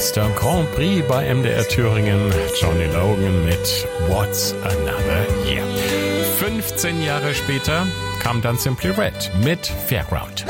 Silvester Grand Prix bei MDR Thüringen. Johnny Logan mit What's Another Year. 15 Jahre später kam dann Simply Red mit Fairground.